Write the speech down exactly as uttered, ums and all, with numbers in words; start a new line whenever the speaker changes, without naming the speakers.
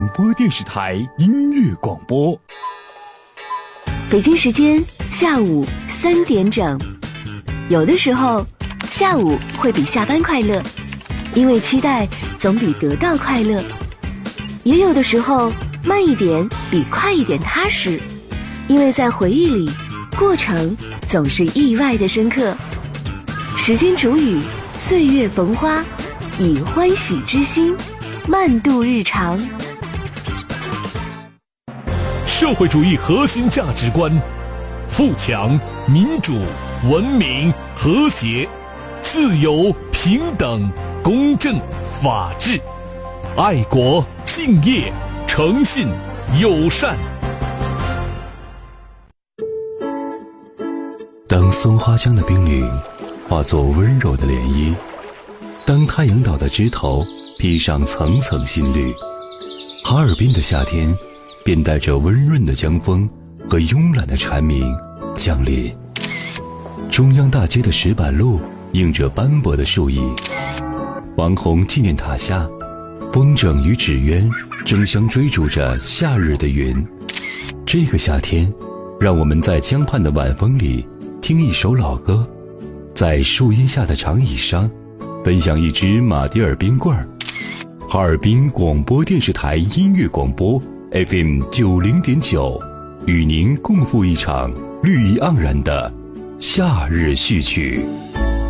播电视台音乐广播。
北京时间下午三点整。有的时候，下午会比下班快乐，因为期待总比得到快乐；也有的时候，慢一点比快一点踏实，因为在回忆里，过程总是意外的深刻。时间煮雨，岁月逢花，以欢喜之心慢度日常。
社会主义核心价值观：富强、民主、文明、和谐、自由、平等、公正、法治、爱国、敬业、诚信、友善。
当松花江的冰凌化作温柔的涟漪，当太阳岛的枝头披上层层新绿，哈尔滨的夏天便带着温润的江风和慵懒的蝉鸣降临。中央大街的石板路映着斑驳的树影，王洪纪念塔下，风筝与纸鸢争相追逐着夏日的云。这个夏天，让我们在江畔的晚风里听一首老歌，在树荫下的长椅上分享一支马迭尔冰棍儿。哈尔滨广播电视台音乐广播 F M 九零点九，与您共赴一场绿意盎然的夏日序曲。